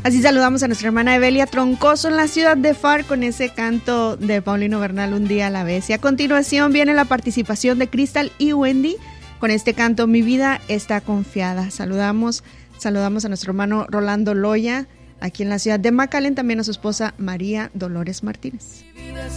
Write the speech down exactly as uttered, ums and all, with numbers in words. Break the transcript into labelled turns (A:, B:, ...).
A: Así saludamos a nuestra hermana Evelia Troncoso en la ciudad de F A R con ese canto de Paulino Bernal, Un día a la vez. Y a continuación viene la participación de Crystal y Wendy con este canto, Mi vida está confiada. Saludamos, saludamos a nuestro hermano Rolando Loya aquí en la ciudad de McAllen, también a su esposa María Dolores Martínez.
B: Mi vida